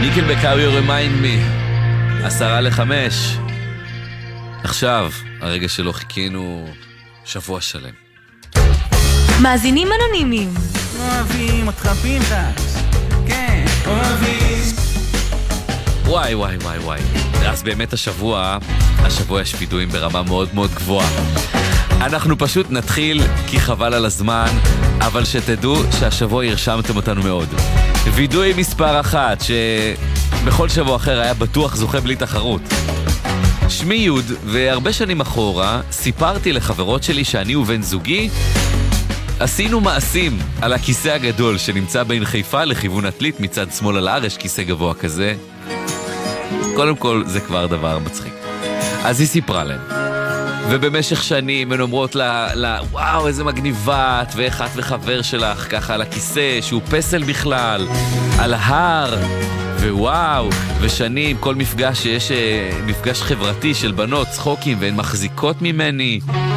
ניקלבק, How You Remind Me, 4:50. עכשיו, הרגע שלו חיכינו שבוע שלם. מאזינים אנונימיים. אוהבים אותך פינטקס. כן, אוהבים. וואי וואי וואי וואי. אז באמת השבוע יש וידועים ברמה מאוד מאוד גבוהה. אנחנו פשוט נתחיל כי חבל על הזמן, אבל שתדעו שהשבוע הרשמתם אותנו מאוד. וידוי מספר 1, שבכל שבוע אחר היה בטוח זוכה בלי תחרות. שמי יוד, והרבה שנים אחורה סיפרתי לחברות שלי שאני ובן זוגי עשינו מעשים על הכיסא הגדול שנמצא בין חיפה לכיוון עתלית, מצד שמאל על ההר יש כיסא גבוה כזה. קודם כל זה כבר דבר מצחיק. אז היא סיפרה להם, ובמשך שנים הן אומרות לה וואו איזה מגניבה את ואיך את וחבר שלך ככה על הכיסא שהוא פסל בכלל על ההר, ווואו, ושנים כל מפגש שיש מפגש חברתי של בנות צחוקים והן מחזיקות ממני,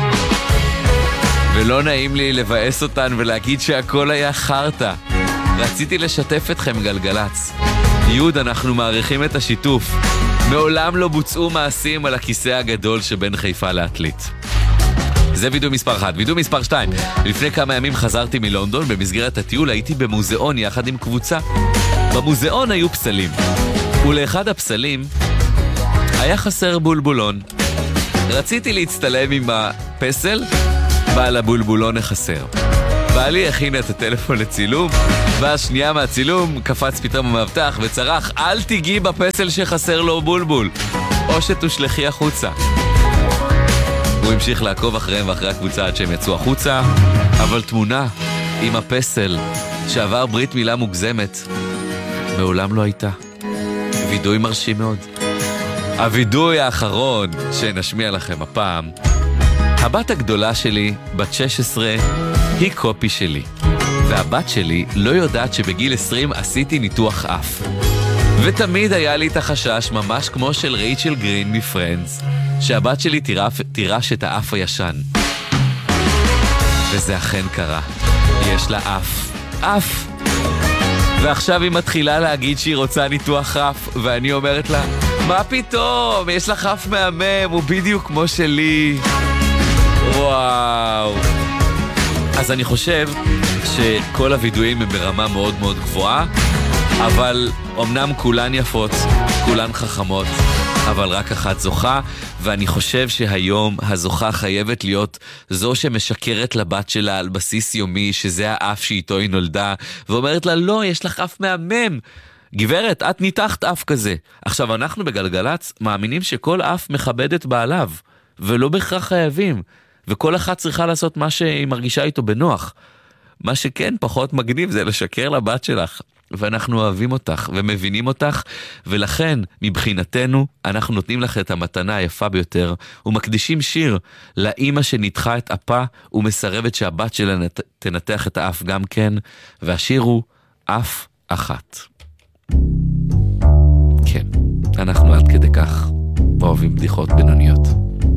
ולא נעים לי לבאס אותן ולהגיד שהכל היה חרטה. רציתי לשתף אתכם גלגלץ. יוד, אנחנו מעריכים את השיתוף. מעולם לא בוצעו מעשים על הכיסא הגדול שבין חיפה לעתלית. זה וידאו מספר 1. וידאו מספר 2. לפני כמה ימים חזרתי מלונדון. במסגרת הטיול הייתי במוזיאון יחד עם קבוצה. במוזיאון היו פסלים, ולאחד הפסלים היה חסר בולבולון. רציתי להצטלם עם הפסל, בעל הבולבולון החסר. בעלי הכין את הטלפון לצילום, והשנייה מהצילום קפץ פתאום המאבטח וצרח, אל תיגעי בפסל שחסר לו בולבול, או שתושלחי החוצה. הוא המשיך לעקוב אחריהם ואחרי הקבוצה עד שהם יצאו החוצה, אבל תמונה עם הפסל שעבר ברית מילה מוגזמת מעולם לא הייתה. וידוי מרשים מאוד. הוידוי האחרון שנשמיע לכם הפעם, הבת הגדולה שלי, בת 16, היא קופי שלי. והבת שלי לא יודעת שבגיל 20 עשיתי ניתוח אף. ותמיד היה לי את החשש, ממש כמו של רייצ'ל גרין מפרנדס, שהבת שלי תירש את האף הישן. וזה אכן קרה. יש לה אף. ועכשיו היא מתחילה להגיד שהיא רוצה ניתוח אף, ואני אומרת לה, מה פתאום? יש לך אף מהמם, הוא בדיוק כמו שלי. וואו. אז אני חושב שכל הוידועים הם ברמה מאוד מאוד גבוהה, אבל אמנם כולן יפות, כולן חכמות, אבל רק אחת זוכה, ואני חושב שהיום הזוכה חייבת להיות זו שמשקרת לבת שלה על בסיס יומי, שזה האף שאיתו היא נולדה, ואומרת לה, לא, יש לך אף מהמם. גברת, את ניתחת אף כזה. עכשיו, אנחנו בגלגלץ מאמינים שכל אף מכבד את בעליו, ולא בהכרח חייבים. וכל אחת צריכה לעשות מה שהיא מרגישה איתו בנוח. מה שכן פחות מגניב זה לשקר לבת שלך. ואנחנו אוהבים אותך ומבינים אותך, ולכן מבחינתנו אנחנו נותנים לך את המתנה היפה ביותר, ומקדישים שיר לאמא שניתחה את אפה ומסרבת שהבת שלה תנתח את האף גם כן, והשיר הוא אף אחת. כן, אנחנו עד כדי כך אוהבים בדיחות בינוניות.